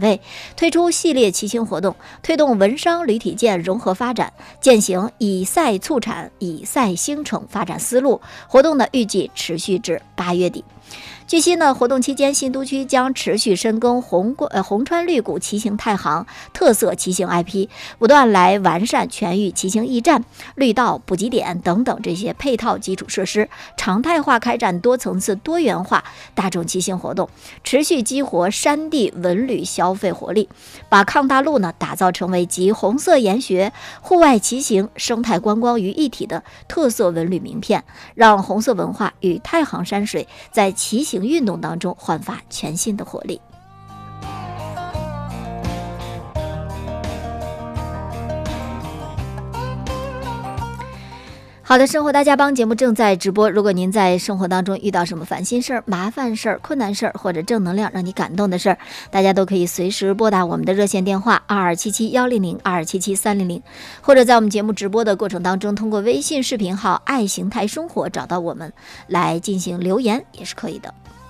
位，推出系列骑行活动，推动文商旅体健融合发展，践行以赛促产、以赛兴城发展思路。活动呢预计持续至8月底。据悉呢，活动期间，新都区将持续深耕红川绿谷骑行太行特色骑行 IP， 不断来完善全域骑行驿站、绿道补给点等等这些配套基础设施，常态化开展多层次、多元化大众骑行活动，持续激活山地文旅消费活力，把抗大路呢打造成为集红色研学、户外骑行、生态观光于一体的特色文旅名片，让红色文化与太行山水在骑行运动当中焕发全新的活力。好的，生活大家帮节目正在直播。如果您在生活当中遇到什么烦心事儿、麻烦事儿、困难事儿，或者正能量让你感动的事儿，大家都可以随时拨打我们的热线电话22771002773000，或者在我们节目直播的过程当中，通过微信视频号爱邢台生活找到我们来进行留言也是可以的。